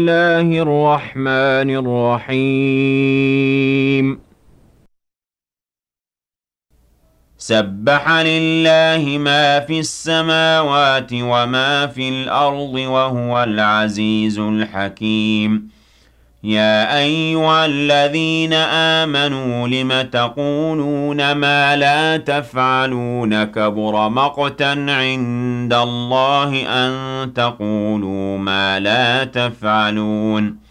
الله الرحمن الرحيم سبح لله ما في السماوات وما في الأرض وهو العزيز الحكيم يا أيها الذين آمنوا لم تقولون ما لا تفعلون كبر مقتا عند الله أن تقولوا ما لا تفعلون